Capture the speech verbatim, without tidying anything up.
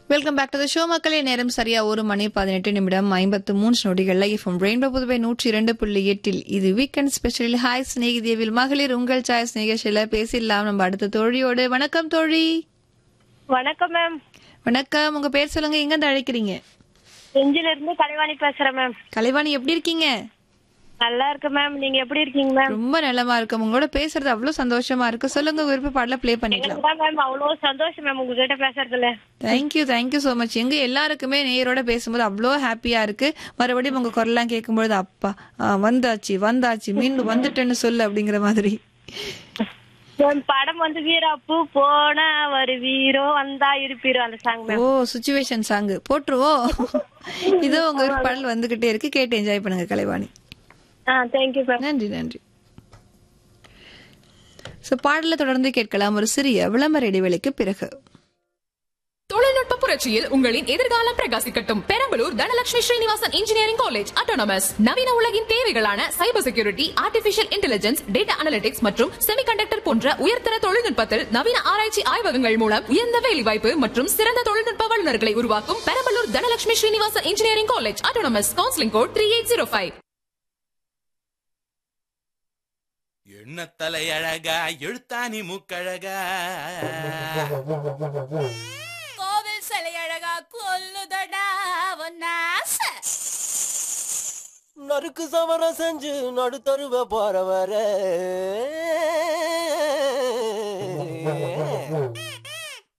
Welcome back to the show மக்களே. நேரம் சரியா ஒரு மணி பதினெட்டு நிமிடம் ஐம்பத்து மூன்று நொடிகள்ல எஃப்எம் ரெயின்போ புதுவை நூற்றி இரண்டு புள்ளி எட்டில் இது வீக்கெண்ட் ஸ்பெஷல் ஹாய் ஸ்நேகிதேவில் மகளிர் உங்கள் சாய்ஸ் நிகழ்ச்சியில பேசிடலாம் நம்ம அடுத்த தோழியோடு. வணக்கம் தோழி. வணக்கம் மேம். வணக்கம். உங்க பேர் சொல்லுங்க, எங்க இருந்து அழைக்கிறீங்க? செஞ்சில இருந்து கலைவாணி பேசுறேன் மேம். கலைவாணி, எப்படி இருக்கீங்க? நல்லா இருக்கு மேம். நீங்க எப்படி இருக்கீங்க மேம்? ரொம்ப நலமா இருக்கு. உங்களோட பேசுறது அவ்வளவு சந்தோஷமா இருக்கு. சொல்லுங்க, விருப்ப பாடல ப்ளே பண்ணிக்கலாம். மேம் அவ்வளவு சந்தோஷம் மேம் உங்ககிட்ட பேசுறதுல. Thank you thank you so much. எங்க எல்லாருக்குமே நேயரோட பேசும்போது அவ்வளோ ஹாப்பியா இருக்கு. மறுபடியும் உங்க குரல்லாம் கேட்கும்போது அப்பா வந்தாச்சு வந்தாச்சு மீண்டும் வந்துட்டேன்னு சொல்லு அப்படிங்கிற மாதிரி. படம் வந்து வீராப்பு போன ஒரு வீரோ வந்தா இருப்பீரோ அந்த சாங் மேம். ஓ, சிச்சுவேஷன் சாங் போட்டுருவோம். இதோ உங்க பாடல் வந்துகிட்டே இருக்கு, கேட்டு என்ஜாய் பண்ணுங்க கலைவாணி. Thank you ma'am. நன்றி நன்றி. சோ பாடல தொடர்ந்து கேட்கலாம் ஒரு சிறிய விளம்பர இடைவெளிக்கு பிறகு. தொழில்நுட்ப புரட்சியில் உங்களின் எதிர்காலம் பிரகாசிக்கட்டும். Perambalur Dhanalakshmi Srinivasan engineering college autonomous நவீன உலகின் தேவைகளான cyber security, artificial intelligence, data analytics மற்றும் செமிகண்டக்டர் போன்ற உயர்தர தொழில்நுட்பத்தில் நவீன ஆராய்ச்சி ஆய்வகங்கள் மூலம் உயர்ந்த வேலைவாய்ப்பு மற்றும் சிறந்த தொழில்நுட்ப வல்லுநர்களை உருவாக்கும் Perambalur Dhanalakshmi Srinivasan engineering college autonomous. Counselling code three eight zero five. எண்ண தலையழகா எழுத்தாணி மூக்கழகா கோவில் சிலையழகா கொல்லுதடா ஒன்னாச நறுக்கு சமரம் செஞ்சு நடுத்தருவ போறவர